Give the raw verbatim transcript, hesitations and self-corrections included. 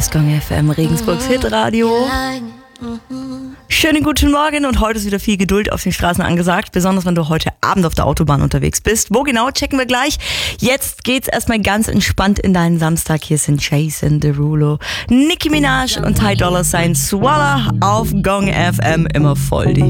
hörst Gong F M, Regensburgs Hitradio. Schönen guten Morgen und heute ist wieder viel Geduld auf den Straßen angesagt, besonders wenn du heute Abend auf der Autobahn unterwegs bist. Wo genau, checken wir gleich. Jetzt geht's erstmal ganz entspannt in deinen Samstag. Hier sind Jason Derulo, Nicki Minaj und Ty Dolla Sign, Swallow auf Gong F M, immer voll die